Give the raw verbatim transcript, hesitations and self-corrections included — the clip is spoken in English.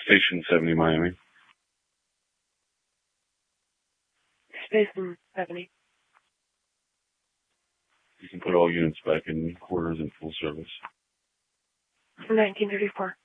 Station seventy, Miami. Station seventy. You can put all units back in quarters and full service. nineteen thirty-four.